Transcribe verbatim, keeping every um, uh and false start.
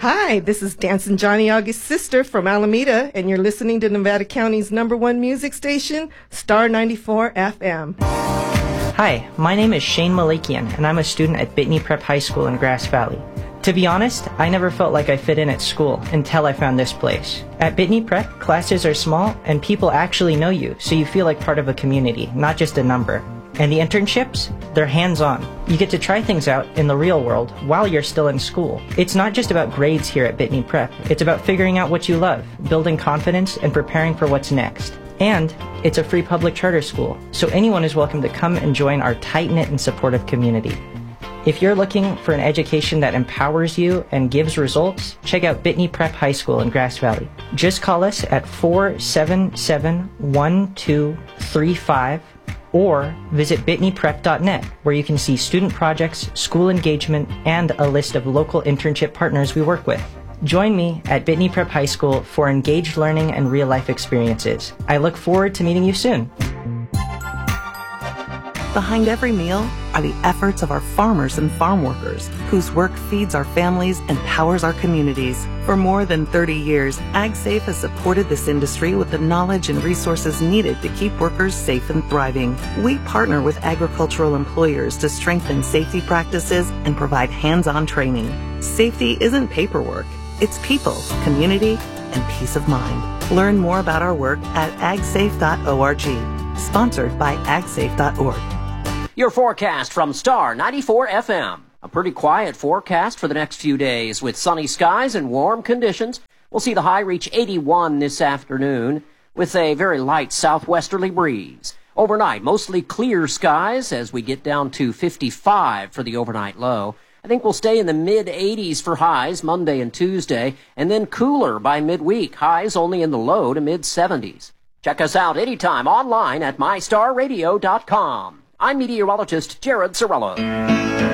Hi, this is Dancing Johnny August's sister from Alameda, and you're listening to Nevada County's number one music station, Star ninety-four F M. Hi, my name is Shane Malakian, and I'm a student at Bitney Prep High School in Grass Valley. To be honest, I never felt like I fit in at school until I found this place. At Bitney Prep, classes are small, and people actually know you, so you feel like part of a community, not just a number. And the internships? They're hands-on. You get to try things out in the real world while you're still in school. It's not just about grades here at Bitney Prep. It's about figuring out what you love, building confidence, and preparing for what's next. And it's a free public charter school, so anyone is welcome to come and join our tight-knit and supportive community. If you're looking for an education that empowers you and gives results, check out Bitney Prep High School in Grass Valley. Just call us at four seven seven, one two three five or visit bitney prep dot net, where you can see student projects, school engagement, and a list of local internship partners we work with. Join me at Bitney Prep High School for engaged learning and real-life experiences. I look forward to meeting you soon. Behind every meal are the efforts of our farmers and farm workers, whose work feeds our families and powers our communities. For more than thirty years, AgSafe has supported this industry with the knowledge and resources needed to keep workers safe and thriving. We partner with agricultural employers to strengthen safety practices and provide hands-on training. Safety isn't paperwork. It's people, community, and peace of mind. Learn more about our work at ag safe dot org. Sponsored by ag safe dot org. Your forecast from Star ninety-four F M. A pretty quiet forecast for the next few days with sunny skies and warm conditions. We'll see the high reach eighty-one this afternoon with a very light southwesterly breeze. Overnight, mostly clear skies as we get down to fifty-five for the overnight low. I think we'll stay in the mid eighties for highs Monday and Tuesday, and then cooler by midweek. Highs only in the low to mid seventies. Check us out anytime online at my star radio dot com. I'm meteorologist Jared Sorello.